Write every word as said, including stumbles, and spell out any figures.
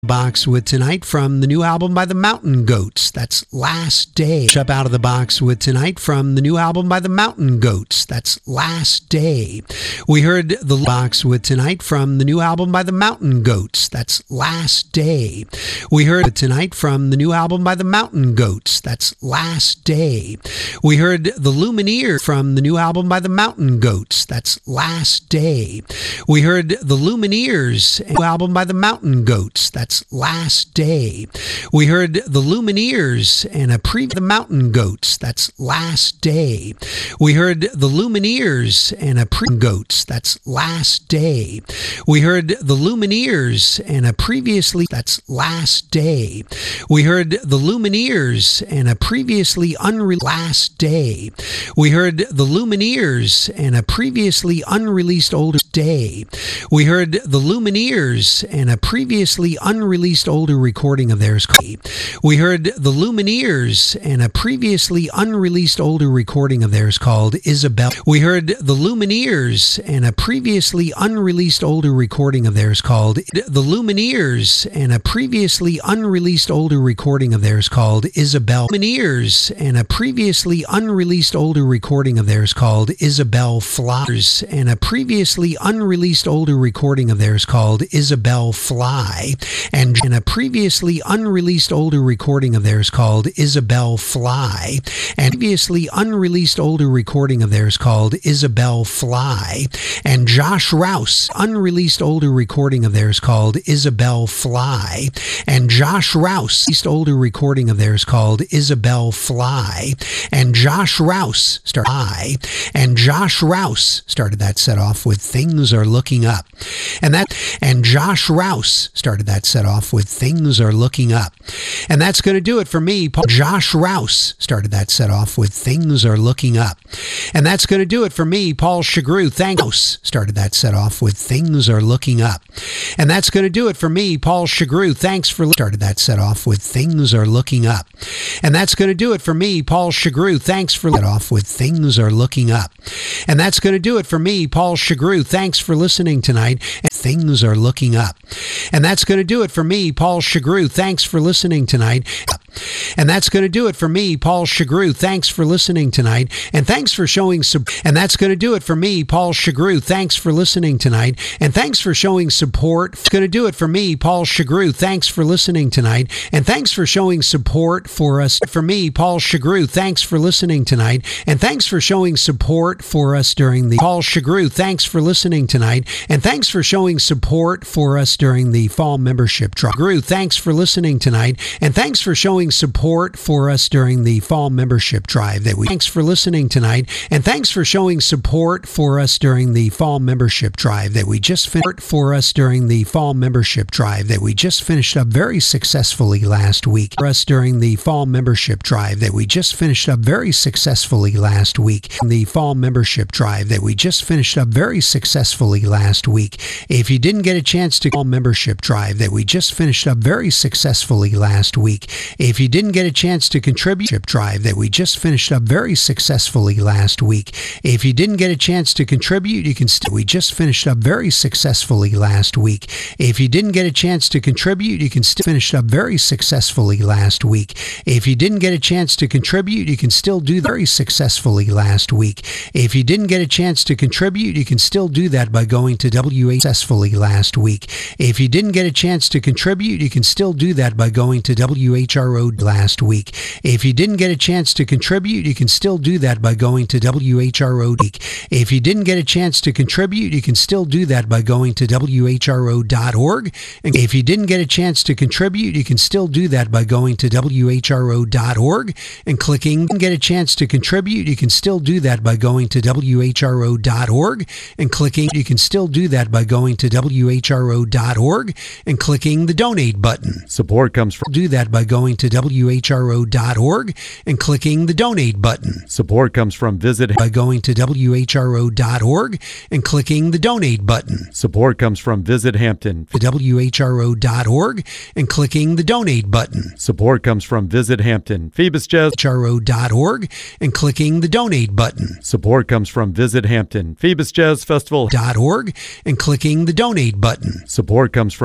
Box with tonight from the new album by the Mountain Goats. That's Last Day. Up out of the box with tonight from the new album by the Mountain Goats. That's Last Day. We heard the box with tonight from the new album by the Mountain Goats. That's Last Day. We heard tonight from the new album by the Mountain Goats. That's Last Day. We heard the Lumineer from the new album by the Mountain Goats. That's Last Day. We heard the Lumineers, new album by the Mountain Goats. That's Last Day. We heard the Lumineers and a preview of the Mountain Goats. That's Last Day. We heard the Lumineers and a preview Goats. That's Last Day. We heard the Lumineers and a previously. That's Last Day. We heard the Lumineers and a previously unreleased. Last Day. We heard the Lumineers and a previously unreleased older day. We heard the Lumineers and a previously unreleased older recording of theirs. We heard the Lumineers and a previously unreleased older recording of theirs called Isabel. We heard the Lumineers and a previously unreleased older recording of theirs called the Lumineers and a previously unreleased older recording of theirs called Isabel. Lumineers and a previously unreleased older recording of theirs called Isabel Flowers and a previously unreleased older recording of theirs called Isabel Fly and, and a previously unreleased older recording of theirs called Isabel Fly and previously unreleased older recording of theirs called Isabel Fly and Josh Rouse unreleased older recording of theirs called Isabel Fly and Josh Rouse released older recording of theirs called Isabel Fly and Josh Rouse started and Josh Rouse started that set off with Things Are Looking Up and that and Josh Rouse started that set off with Things Are Looking Up and that's going to do it for me. Paul. Josh Rouse started that set off with Things Are Looking Up and that's going to do it for me. Paul Shagru thanks started that set off with Things Are Looking Up and that's going to do it for me. Paul Shagru thanks for started that set off with Things Are Looking Up and that's going to do it for me. Paul Shagru thanks for let off with Things Are Looking Up and that's going to do it for me. Paul Shagru thanks for listening tonight and Things Are Looking Up and that's going to do it for me. Paul Shagru thanks for listening tonight and that's going to do it for me. Paul Shagru thanks for listening tonight and thanks for showing sub and that's going to do it for me. Paul Shagru thanks for listening tonight and thanks for showing support. It's going to do it for me. Paul Shagru thanks for listening tonight and thanks for showing support for us. For me, Paul Shagru thanks for listening tonight and thanks for showing support for us during the Paul Shagru thanks for listening tonight and thanks for showing support for us during the fall membership drive. Shagru thanks for listening tonight and thanks for showing support for us during the fall membership drive that we thanks for listening tonight and thanks for showing support for us during the fall membership drive that we just finished for us during the fall membership drive that we just finished up very successfully last week for us during the fall membership drive that we just finished up very successfully last week the fall membership drive that we just finished up very successfully last week. If you didn't get a chance to fall membership drive that we just finished up very successfully last week if you didn't get a chance to contribute drive that we just finished up very successfully last week if you didn't get a chance to contribute you can still we just finished up very successfully last week if you didn't get a chance to contribute you can still finish up very successfully last week if you didn't get a chance to contribute you can still do very successfully last week if you didn't get a chance to contribute you can still do that by going to W H successfully last week if you didn't get a chance to contribute you can still do that by going to W H R O last week if you didn't get a chance to contribute you can still do that by going to W H R O if you didn't get a chance to contribute you can still do that by going to W H R O dot org and if you didn't get a chance to contribute you can still do that by going to W H R O dot org and clicking get a chance to contribute you can still do that by going to W H R O dot org and clicking you can still do that by going to W H R O dot org and clicking the donate button. Support comes from do that by going to W H R O dot org and clicking the donate button. Support comes from visit by going to W H R O dot org and clicking the donate button. Support comes from Visit Hampton to W H R O dot org and clicking the donate button. Support comes from Visit Hampton Phoebus Jazz H R O dot org and clicking the donate button. Support comes from Visit Hampton Phoebus Jazz Festival dot org and clicking the donate button. Support comes from